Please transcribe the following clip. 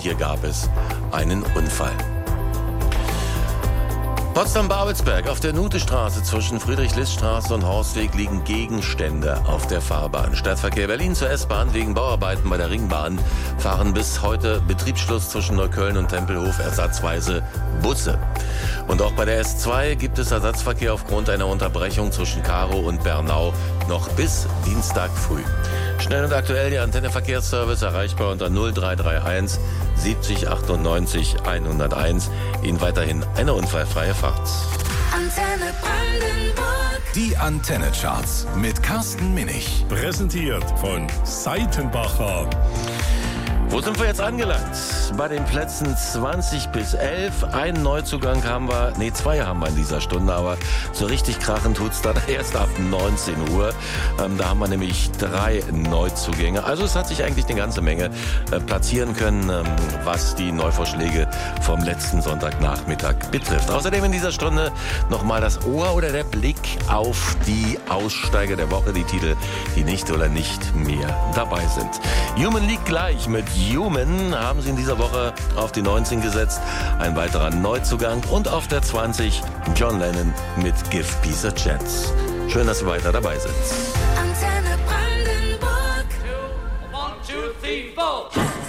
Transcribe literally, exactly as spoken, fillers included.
hier gab es einen Unfall. Potsdam-Babelsberg. Auf der Nutestraße zwischen Friedrich-List-Straße und Horstweg liegen Gegenstände auf der Fahrbahn. Stadtverkehr Berlin zur S-Bahn wegen Bauarbeiten bei der Ringbahn fahren bis heute Betriebsschluss zwischen Neukölln und Tempelhof ersatzweise Busse. Und auch bei der S zwei gibt es Ersatzverkehr aufgrund einer Unterbrechung zwischen Karow und Bernau noch bis Dienstag früh. Schnell und aktuell der Antenne-Verkehrsservice erreichbar unter null drei drei eins siebzig achtundneunzig hunderteins. Ihnen weiterhin eine unfallfreie Fahrt. Antenne Brandenburg. Die Antenne-Charts mit Carsten Minich. Präsentiert von Seitenbacher. Wo sind wir jetzt angelangt? Bei den Plätzen zwanzig bis elf. Einen Neuzugang haben wir, nee, zwei haben wir in dieser Stunde, aber so richtig krachen tut's dann erst ab neunzehn Uhr. Ähm, da haben wir nämlich drei Neuzugänge. Also es hat sich eigentlich eine ganze Menge äh, platzieren können, ähm, was die Neuvorschläge vom letzten Sonntagnachmittag betrifft. Außerdem in dieser Stunde nochmal das Ohr oder der Blick auf die Aussteiger der Woche, die Titel, die nicht oder nicht mehr dabei sind. Human liegt gleich mit Human haben sie in dieser Woche auf die neunzehn gesetzt. Ein weiterer Neuzugang. Und auf der zwanzig John Lennon mit Give Peace a Chance. Schön, dass Sie weiter dabei sind. Antenne Brandenburg. One, two, three, four.